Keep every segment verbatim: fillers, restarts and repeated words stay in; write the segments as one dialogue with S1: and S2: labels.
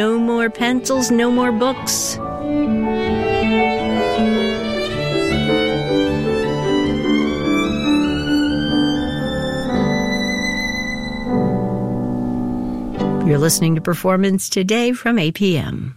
S1: No more pencils, no more books. You're listening to Performance Today from A P M.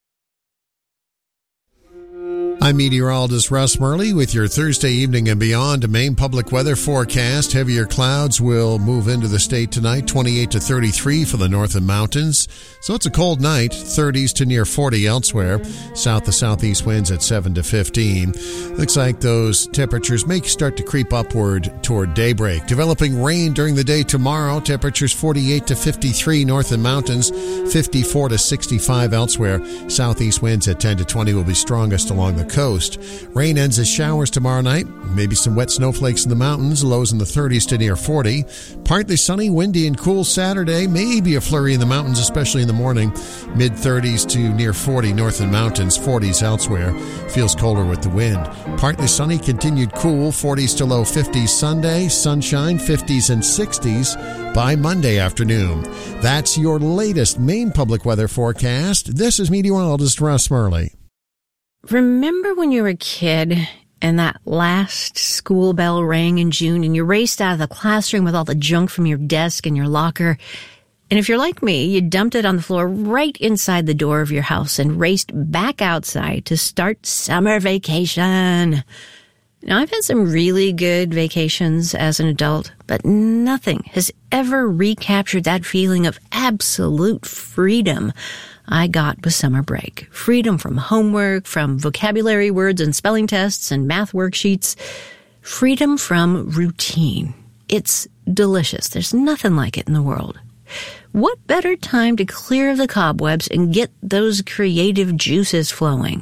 S2: I'm meteorologist Russ Murley with your Thursday evening and beyond Maine public weather forecast. Heavier clouds will move into the state tonight, twenty-eight to thirty-three for the north and mountains. So it's a cold night, thirties to near forty elsewhere. South to southeast winds at seven to fifteen. Looks like those temperatures may start to creep upward toward daybreak. Developing rain during the day tomorrow, temperatures forty-eight to fifty-three north and mountains, fifty-four to sixty-five elsewhere. Southeast winds at ten to twenty will be strongest along the coast. Rain ends as showers tomorrow night. Maybe some wet snowflakes in the mountains, lows in the thirties to near forty. Partly sunny, windy, and cool Saturday. Maybe a flurry in the mountains, especially in the morning. mid-thirties to near forty north and mountains, forties elsewhere. Feels colder with the wind. Partly sunny, continued cool, forties to low fifties Sunday. Sunshine, fifties and sixties by Monday afternoon. That's your latest Maine public weather forecast. This is meteorologist Russ Murley.
S1: Remember when you were a kid and that last school bell rang in June and you raced out of the classroom with all the junk from your desk and your locker? And if you're like me, you dumped it on the floor right inside the door of your house and raced back outside to start summer vacation. Now, I've had some really good vacations as an adult, but nothing has ever recaptured that feeling of absolute freedom I got with summer break. Freedom from homework, from vocabulary words and spelling tests and math worksheets. Freedom from routine. It's delicious. There's nothing like it in the world. What better time to clear the cobwebs and get those creative juices flowing?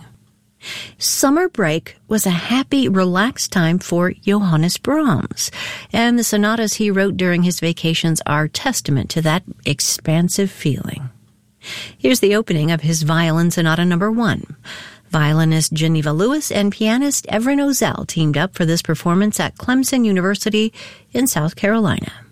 S1: Summer break was a happy, relaxed time for Johannes Brahms, and the sonatas he wrote during his vacations are testament to that expansive feeling. Here's the opening of his Violin Sonata Number One. Violinist Geneva Lewis and pianist Evren Ozell teamed up for this performance at Clemson University in South Carolina.